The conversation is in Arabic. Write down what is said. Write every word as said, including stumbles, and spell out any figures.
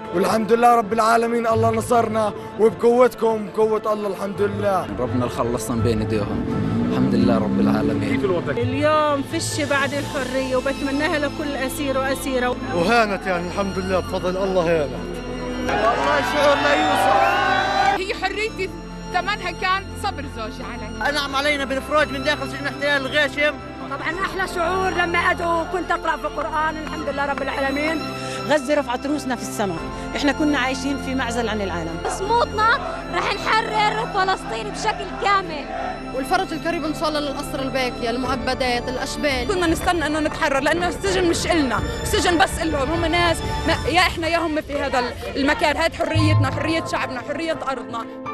والحمد لله رب العالمين. الله نصرنا وبقوتكم بقوة الله الحمد لله. ربنا خلصنا بين ايديهم الحمد لله رب العالمين. كيف الوضع؟ اليوم فش بعد الحرية وبتمناها لكل أسير وأسيرة. وهانت يعني الحمد لله بفضل الله هانت. والله شعور لا يوصف. هي حريتي ثمنها كان صبر زوجي علي. أنعم علينا بالإفراج من داخل سجن احتلال الغاشم. طبعا أحلى شعور لما أدعو وكنت أقرأ في القرآن الحمد لله رب العالمين. غزة رفعت روسنا في السماء، احنا كنا عايشين في معزل عن العالم. صمودنا رح نحرر فلسطين بشكل كامل. والفرج القريب ان شاء الله للاسرى الباكيه، المؤبدات، الاشبال. كنا نستنى انه نتحرر لانه السجن مش إلنا، السجن بس إلهم، هم ناس يا احنا يا هم في هذا المكان، هذه حريتنا، حريه شعبنا، حريه ارضنا.